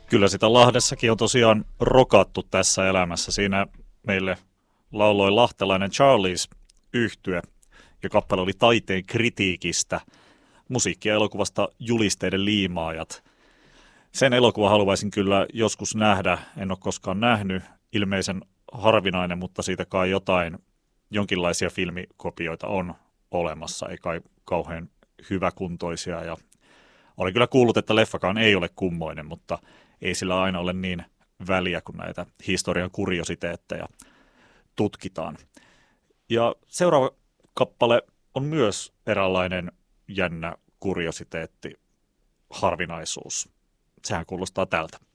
Kyllä sitä Lahdessakin on tosiaan rokattu tässä elämässä. Siinä meille lauloi lahtelainen Charlies yhtye ja kappale oli taiteen kritiikistä, musiikkia elokuvasta Julisteiden liimaajat. Sen elokuva haluaisin kyllä joskus nähdä, en ole koskaan nähnyt, ilmeisen harvinainen, mutta siitä kai jonkinlaisia filmikopioita on olemassa, ei kai kauhean hyväkuntoisia. Ja olen kyllä kuullut, että leffakaan ei ole kummoinen, mutta ei sillä aina ole niin väliä, kun näitä historian kuriositeetteja tutkitaan. Ja seuraava kappale on myös eräänlainen jännä kuriositeetti, harvinaisuus. Sehän kuulostaa tältä.